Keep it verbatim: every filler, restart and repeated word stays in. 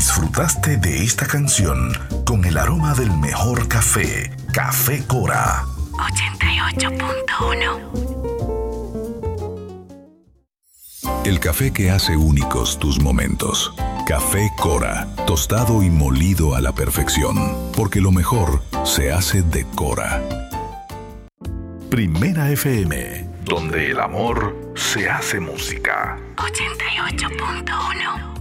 disfrutaste de esta canción con el aroma del mejor café, Café Cora. ochenta y ocho punto uno. El café que hace únicos tus momentos. Café Cora, tostado y molido a la perfección, porque lo mejor se hace de Cora. Primera F M, donde el amor se hace música. ochenta y ocho punto uno.